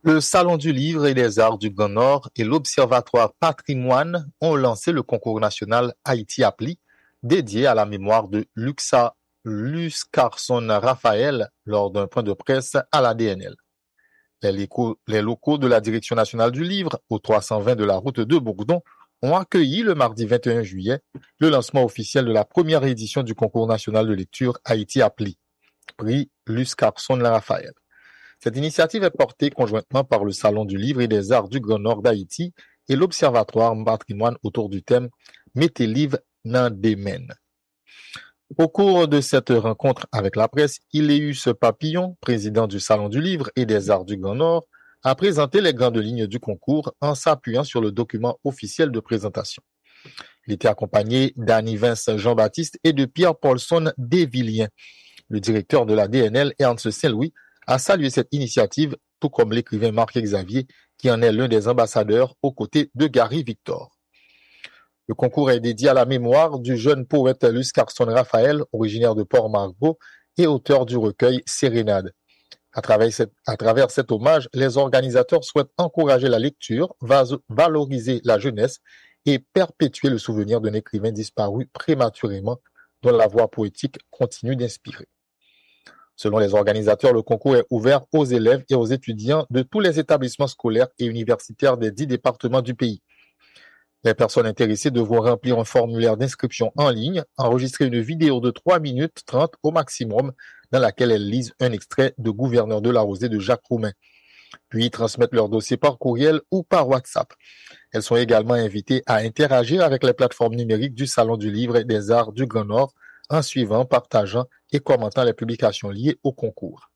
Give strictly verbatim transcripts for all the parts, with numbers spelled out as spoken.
Le Salon du livre et des arts du Grand Nord et l'Observatoire Patrimoine ont lancé le concours national Haïti-Appli, dédié à la mémoire de Luxa, Luz Carson Raphaël lors d'un point de presse à la D N L. Les locaux, les locaux de la Direction nationale du livre, au trois cent vingt de la route de Bourdon, ont accueilli le mardi vingt et un juillet le lancement officiel de la première édition du concours national de lecture Haïti-Appli, prix Luz Carson Raphaël. Cette initiative est portée conjointement par le Salon du livre et des arts du Grand Nord d'Haïti et l'Observatoire Patrimoine autour du thème « Mettez livre nan demen ». Au cours de cette rencontre avec la presse, Iléus Papillon, président du Salon du livre et des arts du Grand Nord, a présenté les grandes lignes du concours en s'appuyant sur le document officiel de présentation. Il était accompagné d'Annie Vince Jean-Baptiste et de Pierre Paulson Desvillien. Le directeur de la D N L, Ernst Saint-Louis, a salué cette initiative, tout comme l'écrivain Marc Xavier, qui en est l'un des ambassadeurs aux côtés de Gary Victor. Le concours est dédié à la mémoire du jeune poète Luz Carson Raphaël, originaire de Port-Margot et auteur du recueil Sérénade. À travers, cette, à travers cet hommage, les organisateurs souhaitent encourager la lecture, valoriser la jeunesse et perpétuer le souvenir d'un écrivain disparu prématurément, dont la voix poétique continue d'inspirer. Selon les organisateurs, le concours est ouvert aux élèves et aux étudiants de tous les établissements scolaires et universitaires des dix départements du pays. Les personnes intéressées devront remplir un formulaire d'inscription en ligne, enregistrer une vidéo de trois minutes trente au maximum dans laquelle elles lisent un extrait de Gouverneur de la Rosée de Jacques Roumain, puis transmettre leur dossier par courriel ou par WhatsApp. Elles sont également invitées à interagir avec les plateformes numériques du Salon du livre et des arts du Grand Nord en suivant, partageant et commentant les publications liées au concours.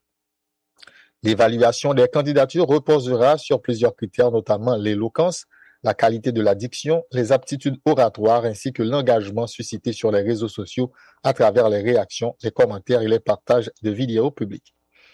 L'évaluation des candidatures reposera sur plusieurs critères, notamment l'éloquence, la qualité de la diction, les aptitudes oratoires ainsi que l'engagement suscité sur les réseaux sociaux à travers les réactions, les commentaires et les partages de vidéos publiques.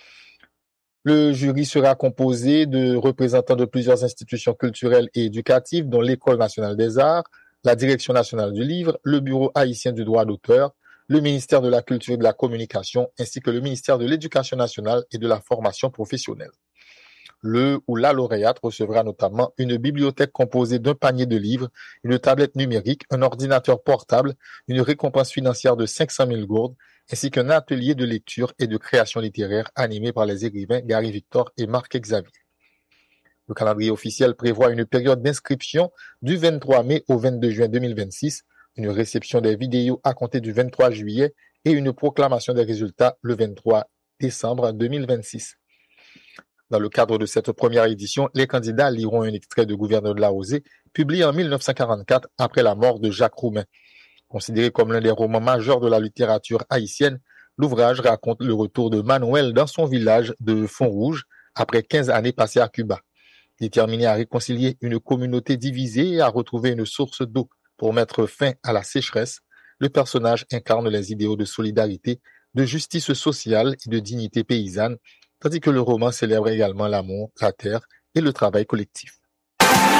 Le jury sera composé de représentants de plusieurs institutions culturelles et éducatives, dont l'École nationale des arts, la Direction nationale du livre, le Bureau haïtien du droit d'auteur, le ministère de la Culture et de la Communication, ainsi que le ministère de l'Éducation nationale et de la formation professionnelle. Le ou la lauréate recevra notamment une bibliothèque composée d'un panier de livres, une tablette numérique, un ordinateur portable, une récompense financière de cinq cent mille gourdes, ainsi qu'un atelier de lecture et de création littéraire animé par les écrivains Gary Victor et Marc Xavier. Le calendrier officiel prévoit une période d'inscription du vingt-trois mai au vingt-deux juin deux mille vingt-six, une réception des vidéos à compter du vingt-trois juillet et une proclamation des résultats le vingt-trois décembre deux mille vingt-six. Dans le cadre de cette première édition, les candidats liront un extrait de Gouverneur de la Rosée, publié en mille neuf cent quarante-quatre après la mort de Jacques Roumain. Considéré comme l'un des romans majeurs de la littérature haïtienne, l'ouvrage raconte le retour de Manuel dans son village de Font-Rouge après quinze années passées à Cuba. Déterminé à réconcilier une communauté divisée et à retrouver une source d'eau pour mettre fin à la sécheresse, le personnage incarne les idéaux de solidarité, de justice sociale et de dignité paysanne, tandis que le roman célèbre également l'amour, la terre et le travail collectif.